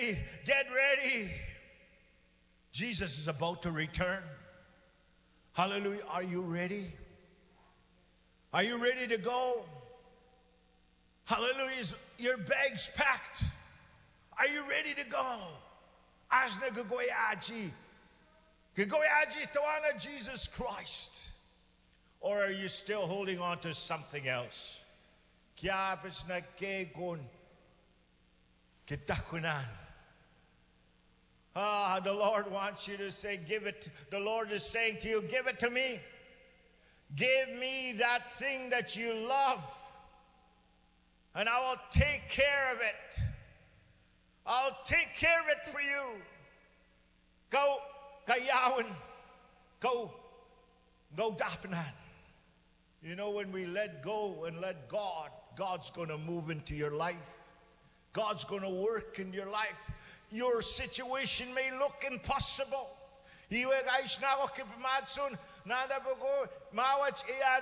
ready. Get ready. Jesus is about to return. Hallelujah. Are you ready? Are you ready to go? Hallelujah. Is your bags packed? Are you ready to go? Asna gagoyaji. Gagoyaji to honor Jesus Christ. Or are you still holding on to something else? Kiapis na kegon kitakunan. The Lord wants you to say, give it. The Lord is saying to you, give it to me. Give me that thing that you love, and I will take care of it. I'll take care of it for you. Go, kayawan. Go dapanan. You know, when we let go and let God, God's going to move into your life. God's going to work in your life. Your situation may look impossible. Iwe guys na ako kipamatsun nada ko mawach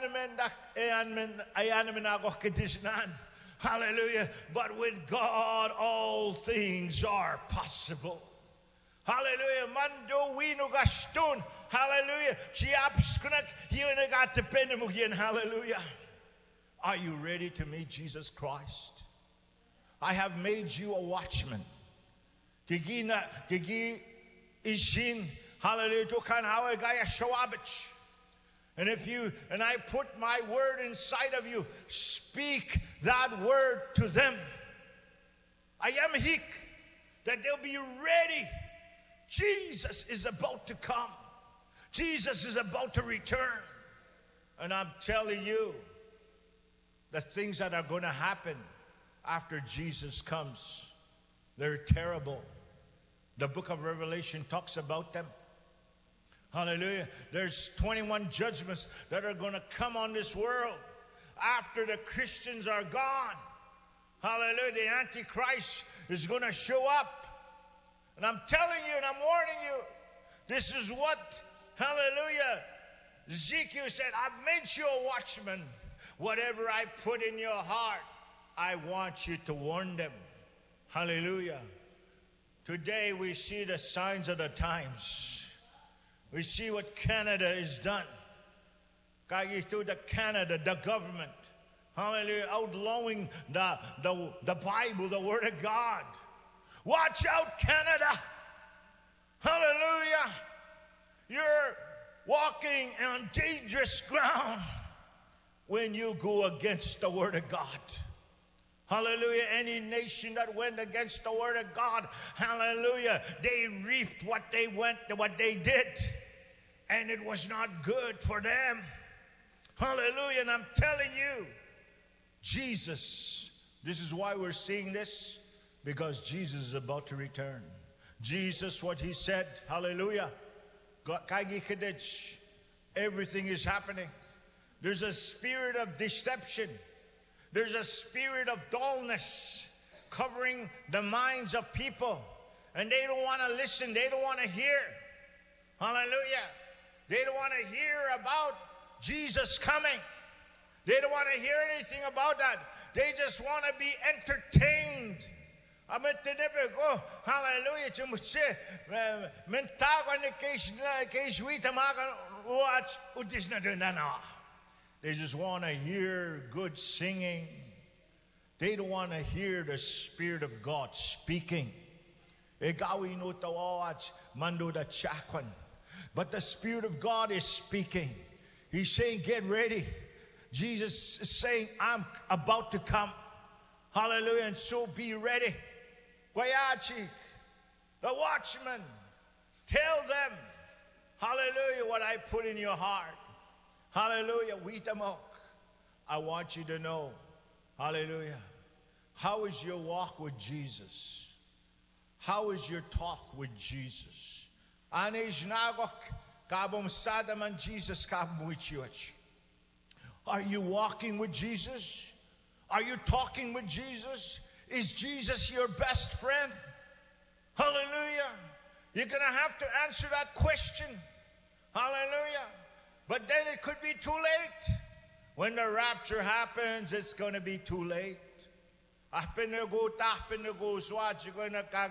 ayan ako kadisnan. Hallelujah. But with God all things are possible. Hallelujah. Mando wino gastun. Hallelujah. Chiaps kunak yun. Hallelujah. Are you ready to meet Jesus Christ? I have made you a watchman. Gigi ishin. Hallelujah. And and I put my word inside of you, speak that word to them. I am hik, that they'll be ready. Jesus is about to come. Jesus is about to return. And I'm telling you, the things that are going to happen after Jesus comes, they're terrible. The book of Revelation talks about them. Hallelujah. There's 21 judgments that are going to come on this world after the Christians are gone. Hallelujah. The Antichrist is going to show up. And I'm telling you and I'm warning you, this is what, hallelujah, Ezekiel said, I've made you a watchman. Whatever I put in your heart, I want you to warn them. Hallelujah. Today we see the signs of the times. We see what Canada has done. The Canada, the government, hallelujah, outlawing the Bible, the Word of God. Watch out, Canada. Hallelujah. You're walking on dangerous ground when you go against the Word of God. Hallelujah. Any nation that went against the Word of God, hallelujah, they reaped what they did. And it was not good for them. Hallelujah. And I'm telling you, Jesus, this is why we're seeing this, because Jesus is about to return. Jesus, what he said, hallelujah, everything is happening. There's a spirit of deception. There's a spirit of dullness covering the minds of people. And they don't want to listen. They don't want to hear. Hallelujah. They don't want to hear about Jesus coming. They don't want to hear anything about that. They just want to be entertained. Hallelujah. They just want to hear good singing. They don't want to hear the Spirit of God speaking. But the Spirit of God is speaking. He's saying, get ready. Jesus is saying, I'm about to come. Hallelujah. And so be ready. Guayachi, the watchman, tell them, hallelujah, what I put in your heart. Hallelujah. Witamok. I want you to know, hallelujah, how is your walk with Jesus? How is your talk with Jesus? Are you walking with Jesus? Are you talking with Jesus? Is Jesus your best friend? Hallelujah. You're going to have to answer that question. Hallelujah. But then it could be too late. When the rapture happens, it's going to be too late.